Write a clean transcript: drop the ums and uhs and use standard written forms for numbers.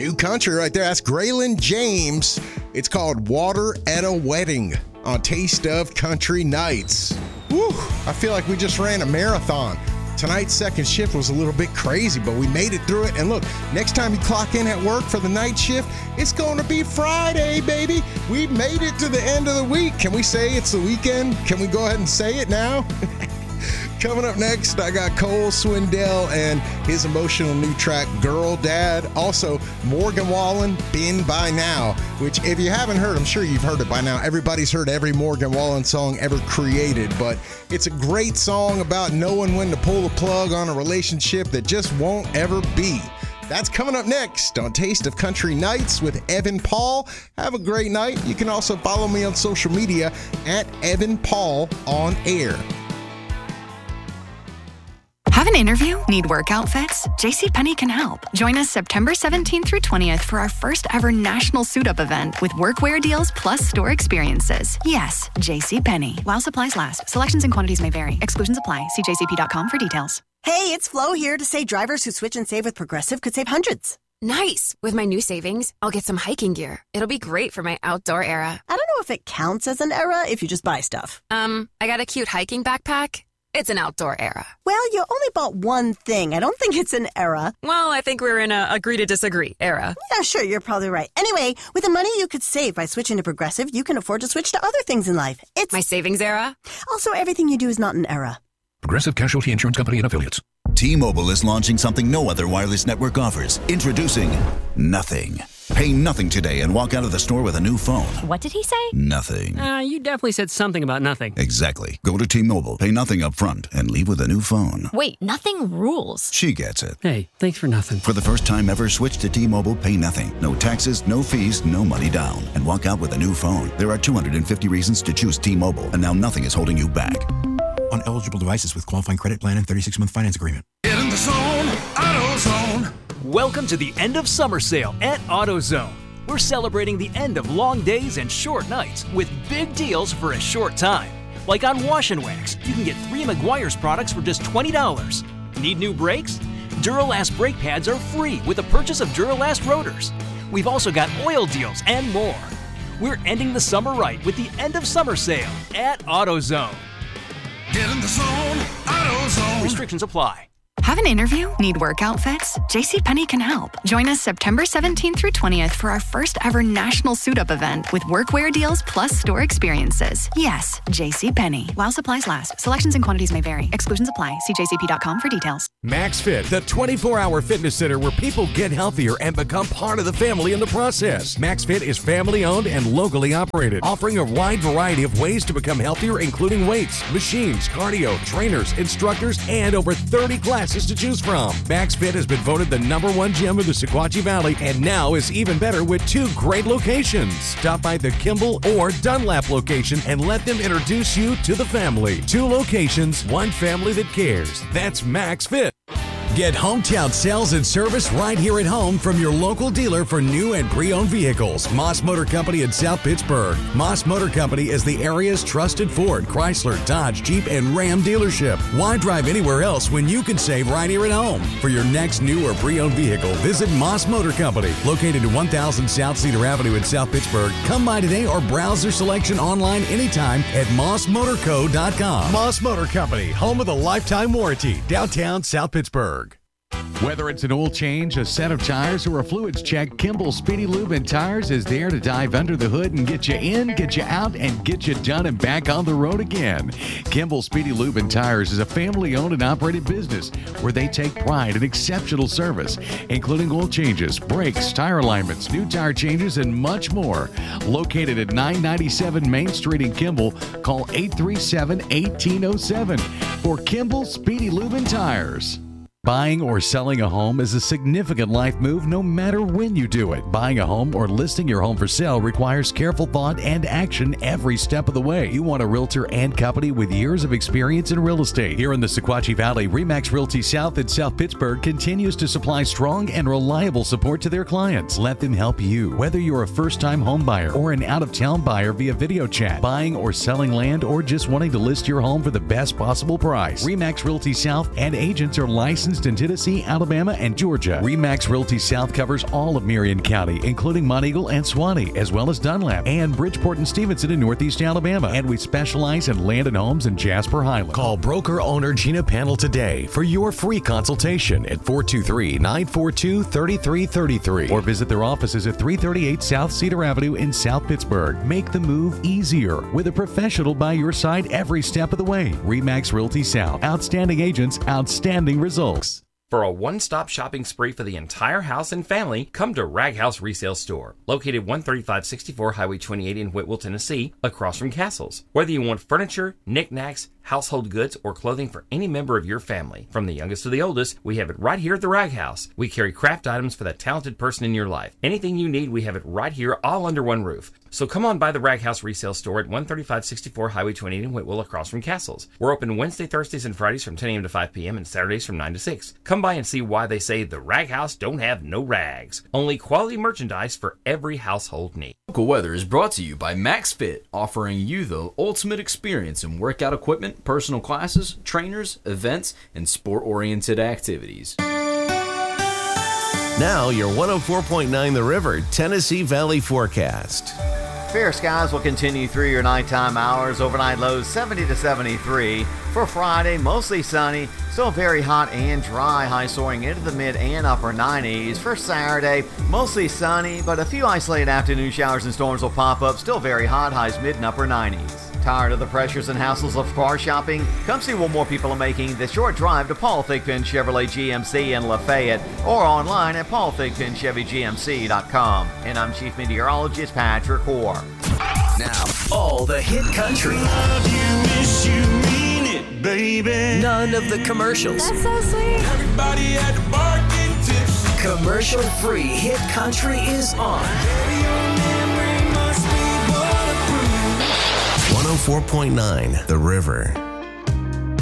New country right there. That's Graylin James. It's called Water at a Wedding on Taste of Country Nights. Woo, I feel like we just ran a marathon. Tonight's second shift was a little bit crazy, but we made it through it. And look, next time you clock in at work for the night shift, it's going to be Friday, baby. We made it to the end of the week. Can we say it's the weekend? Can we go ahead and say it now? Coming up next, I got Cole Swindell and his emotional new track, Girl Dad. Also, Morgan Wallen, Been By Now, which if you haven't heard, I'm sure you've heard it by now. Everybody's heard every Morgan Wallen song ever created, but it's a great song about knowing when to pull the plug on a relationship that just won't ever be. That's coming up next on Taste of Country Nights with Evan Paul. Have a great night. You can also follow me on social media at Evan Paul on air. Have an interview? Need work outfits? JCPenney can help. Join us September 17th through 20th for our first ever national suit-up event with workwear deals plus store experiences. Yes, JCPenney. While supplies last. Selections and quantities may vary. Exclusions apply. See jcp.com for details. Hey, it's Flo here to say drivers who switch and save with Progressive could save hundreds. Nice! With my new savings, I'll get some hiking gear. It'll be great for my outdoor era. I don't know if it counts as an era if you just buy stuff. I got a cute hiking backpack. It's an outdoor era. Well, you only bought one thing. I don't think it's an era. Well, I think we're in a agree to disagree era. Yeah, sure, you're probably right. Anyway, with the money you could save by switching to Progressive, you can afford to switch to other things in life. It's my savings era. Also, everything you do is not an era. Progressive Casualty Insurance Company and Affiliates. T-Mobile is launching something no other wireless network offers. Introducing Nothing. Pay nothing today and walk out of the store with a new phone. What did he say? Nothing. You definitely said something about nothing. Exactly. Go to T-Mobile, pay nothing up front, and leave with a new phone. Wait, nothing rules. She gets it. Hey, thanks for nothing. For the first time ever, switch to T-Mobile, pay nothing. No taxes, no fees, no money down. And walk out with a new phone. There are 250 reasons to choose T-Mobile, and now nothing is holding you back. On eligible devices with qualifying credit plan and 36-month finance agreement. Get in the zone, AutoZone. Welcome to the end of summer sale at AutoZone. We're celebrating the end of long days and short nights with big deals for a short time. Like on Wash and Wax, you can get 3 Meguiar's products for just $20. Need new brakes? Duralast brake pads are free with the purchase of Duralast rotors. We've also got oil deals and more. We're ending the summer right with the end of summer sale at AutoZone. Get in the zone, AutoZone. Restrictions apply. Have an interview? Need work outfits? JCPenney can help. Join us September 17th through 20th for our first ever national suit-up event with workwear deals plus store experiences. Yes, JCPenney. While supplies last. Selections and quantities may vary. Exclusions apply. See jcp.com for details. MaxFit, the 24-hour fitness center where people get healthier and become part of the family in the process. MaxFit is family-owned and locally operated, offering a wide variety of ways to become healthier, including weights, machines, cardio, trainers, instructors, and over 30 classes to choose from. MaxFit has been voted the #1 gym of the Sequatchie Valley and now is even better with 2 great locations. Stop by the Kimball or Dunlap location and let them introduce you to the family. 2 locations, 1 family that cares. That's MaxFit. Get hometown sales and service right here at home from your local dealer for new and pre-owned vehicles. Moss Motor Company in South Pittsburgh. Moss Motor Company is the area's trusted Ford, Chrysler, Dodge, Jeep, and Ram dealership. Why drive anywhere else when you can save right here at home? For your next new or pre-owned vehicle, visit Moss Motor Company, located at 1000 South Cedar Avenue in South Pittsburgh. Come by today or browse their selection online anytime at mossmotorco.com. Moss Motor Company, home of the lifetime warranty, downtown South Pittsburgh. Whether it's an oil change, a set of tires, or a fluids check, Kimball Speedy Lube and Tires is there to dive under the hood and get you in, get you out, and get you done and back on the road again. Kimball Speedy Lube and Tires is a family-owned and operated business where they take pride in exceptional service, including oil changes, brakes, tire alignments, new tire changes, and much more. Located at 997 Main Street in Kimball, call 837-1807 for Kimball Speedy Lube and Tires. Buying or selling a home is a significant life move no matter when you do it. Buying a home or listing your home for sale requires careful thought and action every step of the way. You want a realtor and company with years of experience in real estate. Here in the Sequatchie Valley, RE/MAX Realty South in South Pittsburgh continues to supply strong and reliable support to their clients. Let them help you. Whether you're a first-time home buyer or an out-of-town buyer via video chat, buying or selling land, or just wanting to list your home for the best possible price, RE/MAX Realty South and agents are licensed licensed in Tennessee, Alabama, and Georgia. RE/MAX Realty South covers all of Marion County, including Monteagle and Suwannee, as well as Dunlap and Bridgeport and Stevenson in Northeast Alabama. And we specialize in land and homes in Jasper Highland. Call broker owner Gina Panel today for your free consultation at 423-942-3333. Or visit their offices at 338 South Cedar Avenue in South Pittsburgh. Make the move easier with a professional by your side every step of the way. RE/MAX Realty South. Outstanding agents, outstanding results. For a one-stop shopping spree for the entire house and family, come to Rag House Resale Store, located 13564 Highway 28 in Whitwell, Tennessee, across from Castles. Whether you want furniture, knickknacks, household goods, or clothing for any member of your family, from the youngest to the oldest, we have it right here at the Rag House. We carry craft items for that talented person in your life. Anything you need, we have it right here, all under one roof. So come on by the Rag House Resale Store at 13564 Highway 28 in Whitwell, across from Castles. We're open Wednesday, Thursdays, and Fridays from 10 a.m. to 5 p.m. and Saturdays from 9 to 6. Come by and see why they say the Rag House don't have no rags. Only quality merchandise for every household need. Local Weather is brought to you by MaxFit, offering you the ultimate experience in workout equipment, personal classes, trainers, events, and sport-oriented activities. Now your 104.9 The River Tennessee Valley forecast. Fair skies will continue through your nighttime hours. Overnight lows 70 to 73. For Friday, mostly sunny, still very hot and dry. High soaring into the mid and upper 90s. For Saturday, mostly sunny, but a few isolated afternoon showers and storms will pop up. Still very hot, highs mid and upper 90s. Tired of the pressures and hassles of car shopping? Come see what more people are making the short drive to Paul Thigpen Chevrolet GMC in Lafayette, or online at paulthigpenchevygmc.com. And I'm Chief Meteorologist Patrick Hoare. Now, all the hit country. Baby. None of the commercials. That's so sweet. Everybody at the bar getting tipsy. Commercial-free hit country is on. 104.9 The River.